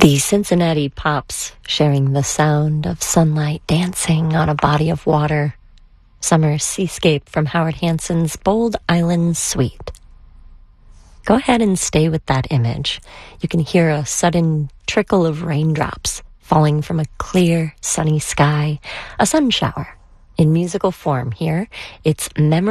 The Cincinnati Pops, sharing the sound of sunlight dancing on a body of water. Summer Seascape from Howard Hanson's Bold Island Suite. Go ahead and stay with that image. You can hear a sudden trickle of raindrops falling from a clear, sunny sky, a sun shower. In musical form here, it's Memory